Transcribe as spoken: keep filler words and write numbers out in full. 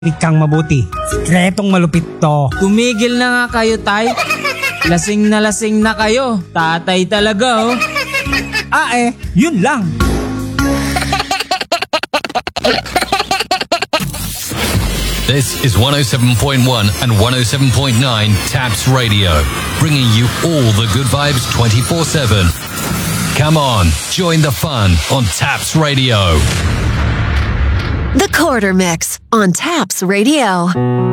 kang mabuti. Sikretong malupit to. Tumigil na nga kayo, tay. Lasing na lasing na kayo. Tatay talaga, oh. Ah eh, yun lang. This is one oh seven point one and one oh seven point nine Taps Radio, bringing you all the good vibes twenty-four seven. Come on, join the fun on Taps Radio. The Quarter Mix on Taps Radio.